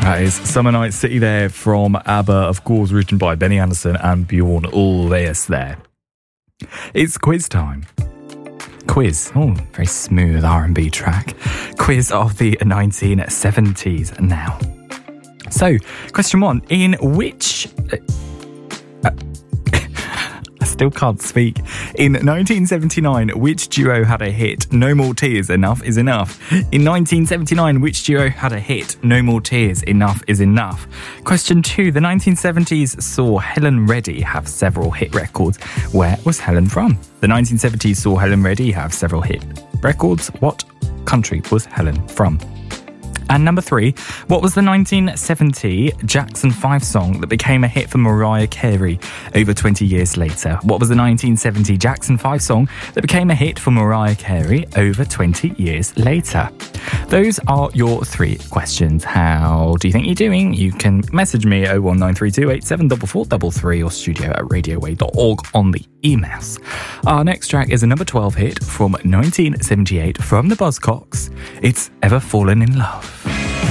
That is Summer Night City there from ABBA, of course, written by Benny Andersson and Bjorn Ulvaeus there. It's quiz time. Quiz. Oh, very smooth R&B track. Quiz of the 1970s now. So, question 1. In which... I still can't speak. In 1979, which duo had a hit? No More Tears, Enough Is Enough. In 1979, which duo had a hit? No More Tears, Enough Is Enough. Question 2. The 1970s saw Helen Reddy have several hit records. Where was Helen from? The 1970s saw Helen Reddy have several hit records. What country was Helen from? And number 3, what was the 1970 Jackson 5 song that became a hit for Mariah Carey over 20 years later? What was the 1970 Jackson 5 song that became a hit for Mariah Carey over 20 years later? Those are your 3 questions. How do you think you're doing? You can message me 01932 874433 or studio@radioway.org on the emails. Our next track is a number 12 hit from 1978 from the Buzzcocks. It's Ever Fallen in Love.